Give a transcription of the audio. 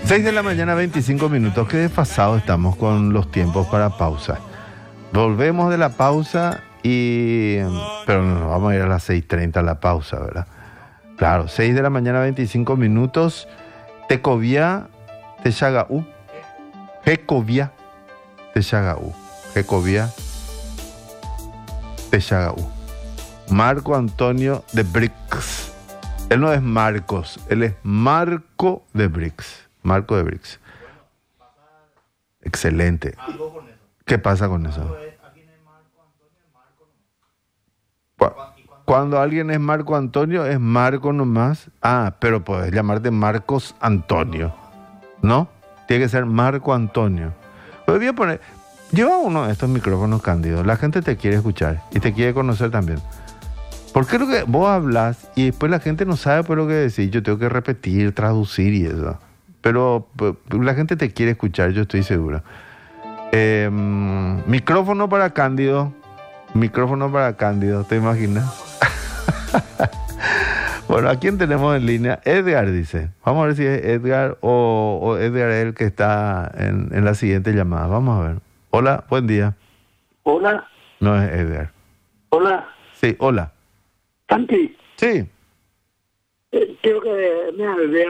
6 de la mañana, 25 minutos. Qué desfasados estamos con los tiempos para pausa. Volvemos de la pausa pero no, vamos a ir a las 6:30 a la pausa, ¿verdad? Claro, 6 de la mañana, 25 minutos. Tecovia, Texagaú. Jecovia, Texagaú. Jecovia, Texagaú. Marco Antonio de Brix. Él no es Marcos, él es Marco de Brix. Marco de Brix. Excelente. ¿Qué pasa con eso? Cuando alguien es Marco Antonio, es Marco nomás. Ah, pero puedes llamarte Marcos Antonio, ¿no? Tiene que ser Marco Antonio. Pues voy a poner... Lleva uno de estos micrófonos, Cándido. La gente te quiere escuchar y te quiere conocer también. ¿Por qué lo que vos hablas y después la gente no sabe por lo que decís? Yo tengo que repetir, traducir y eso. Pero la gente te quiere escuchar, yo estoy seguro. Micrófono para Cándido. Micrófono para Cándido, ¿te imaginas? Bueno, ¿a quién tenemos en línea? Edgar dice. Vamos a ver si es Edgar o Edgar es el que está en la siguiente llamada. Vamos a ver. Hola, buen día. Hola. No es Edgar. Hola. Sí, hola. Santi. Sí. Quiero que me hable